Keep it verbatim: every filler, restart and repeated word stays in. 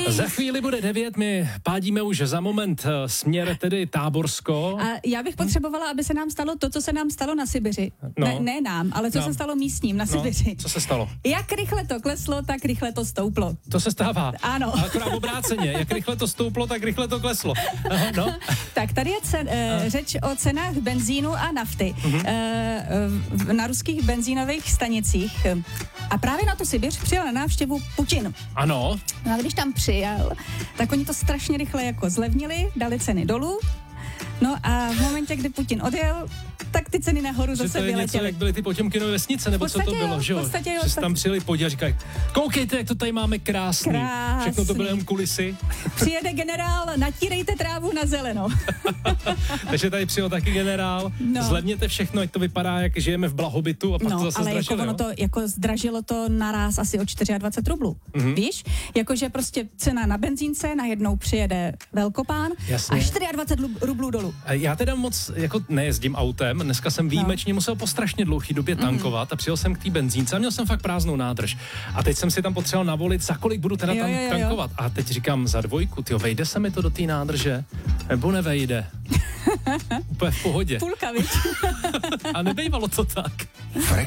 Za chvíli bude devět, my pádíme už za moment směr tedy Táborsko. A já bych potřebovala, aby se nám stalo to, co se nám stalo na Sibiři. No. Ne, ne nám, ale co nám. se stalo místním na Sibiři. No, co se stalo? Jak rychle to kleslo, tak rychle to stouplo. To se stává. Ano. A akorát obráceně. Jak rychle to stouplo, tak rychle to kleslo. Aha, no. Tak tady je cen, uh, řeč o cenách benzínu a nafty uh-huh. uh, na ruských benzínových stanicích. A právě na tu Sibiř přijel na návštěvu Putin. Ano. No a když tam přijel, tak oni to strašně rychle jako zlevnili, dali ceny dolů. No a v momentě, kdy Putin odjel, tak ty ceny nahoru zase vyletěly. To je něco, jak byly ty Potěmkinové vesnice, nebo co to bylo, jo, že jo? V podstatě jo. Že se tam přijeli podívat a říkají, koukejte, jak to tady máme krásný. Krásný. Všechno to byly jen kulisy. Přijede generál, natírejte trávu na zeleno. Takže tady přijel taky generál, no. Zlevněte všechno, ať to vypadá, jak žijeme v blahobytu a pak no, to zase ale zdražilo. jako ono to, jako zdražilo to naráz asi o dvacet čtyři rublů. Mm-hmm. Víš? Jakože prostě cena na benzínce, najednou přijede velkopán. Jasně. A dvacet čtyři rublů dolů. Já teda moc jako nejezdím autem, dneska jsem výjimečně no. musel po strašně dlouhý době tankovat mm-hmm. a přijel jsem k té benzínce a měl jsem fakt prázdnou nádrž. A teď jsem si tam potřeboval navolit, za kolik budu teda jo, tam jo, jo, tankovat. A teď říkám za dvojku, tyjo, vejde se mi to do té nádrže? Nebo nevejde? Úplně v pohodě. Půlka, víš? A nebejvalo to tak.